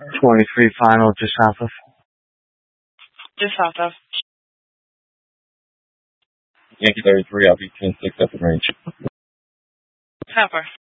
23 final, just south of. Just south of. Yankee 33, I'll be 10-6 up in range. Copper.